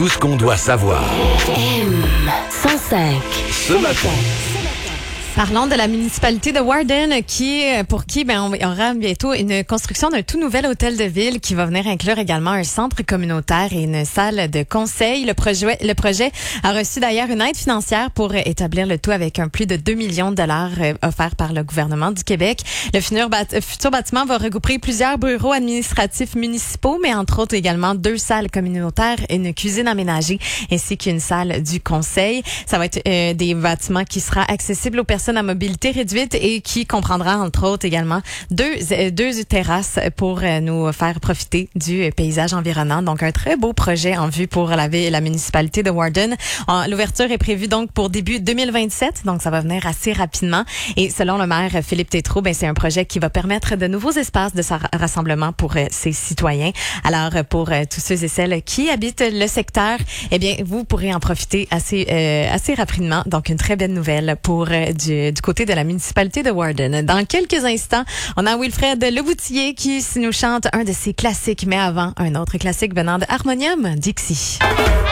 Tout ce qu'on doit savoir. M105. Ce matin. Parlons de la municipalité de Warden pour qui on aura bientôt une construction d'un tout nouvel hôtel de ville qui va venir inclure également un centre communautaire et une salle de conseil. Le projet a reçu d'ailleurs une aide financière pour établir le tout avec un plus de 2 millions de dollars offerts par le gouvernement du Québec. Le futur bâtiment va regrouper plusieurs bureaux administratifs municipaux, mais entre autres également 2 salles communautaires, une cuisine aménagée ainsi qu'une salle du conseil. Ça va être des bâtiments qui sera accessible aux personnes à mobilité réduite et qui comprendra entre autres également deux terrasses pour nous faire profiter du paysage environnant. Donc un très beau projet en vue pour la municipalité de Warden. L'ouverture est prévue donc pour début 2027, donc ça va venir assez rapidement. Et selon le maire Philippe Tétrault, c'est un projet qui va permettre de nouveaux espaces de rassemblement pour ses citoyens. Alors pour tous ceux et celles qui habitent le secteur, vous pourrez en profiter assez rapidement. Donc une très belle nouvelle pour du côté de la municipalité de Warden. Dans quelques instants, on a Wilfred Leboutillier qui nous chante un de ses classiques, mais avant, un autre classique venant de Harmonium, Dixie.